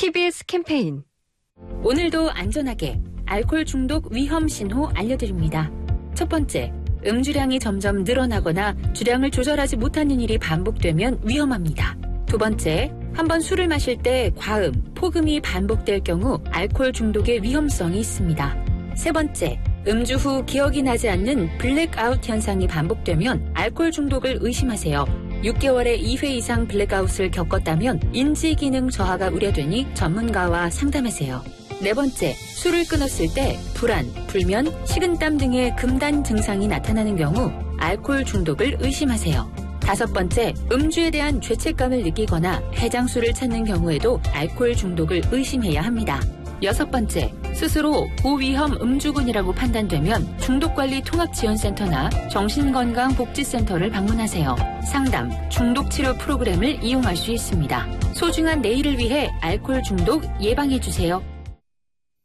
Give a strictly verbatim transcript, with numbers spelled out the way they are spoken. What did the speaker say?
티비에스 캠페인. 오늘도 안전하게 알코올 중독 위험 신호 알려드립니다. 첫 번째, 음주량이 점점 늘어나거나 주량을 조절하지 못하는 일이 반복되면 위험합니다. 두 번째, 한번 술을 마실 때 과음, 폭음이 반복될 경우 알코올 중독의 위험성이 있습니다. 세 번째, 음주 후 기억이 나지 않는 블랙아웃 현상이 반복되면 알코올 중독을 의심하세요. 육 개월에 이 회 이상 블랙아웃을 겪었다면 인지기능 저하가 우려되니 전문가와 상담하세요. 네 번째, 술을 끊었을 때 불안, 불면, 식은땀 등의 금단 증상이 나타나는 경우 알코올 중독을 의심하세요. 다섯 번째, 음주에 대한 죄책감을 느끼거나 해장술을 찾는 경우에도 알코올 중독을 의심해야 합니다. 여섯 번째, 스스로 고위험 음주군이라고 판단되면 중독관리통합지원센터나 정신건강복지센터를 방문하세요. 상담, 중독치료 프로그램을 이용할 수 있습니다. 소중한 내일을 위해 알코올 중독 예방해주세요.